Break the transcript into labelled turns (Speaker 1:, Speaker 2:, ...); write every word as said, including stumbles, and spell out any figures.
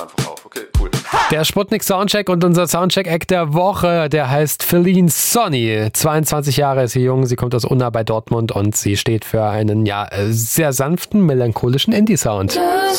Speaker 1: Einfach auf. Okay, cool.
Speaker 2: Der Sputnik Soundcheck und unser Soundcheck-Act der Woche, der heißt Feline Sonny. zweiundzwanzig Jahre ist sie jung, sie kommt aus Unna bei Dortmund und sie steht für einen ja sehr sanften, melancholischen Indie-Sound.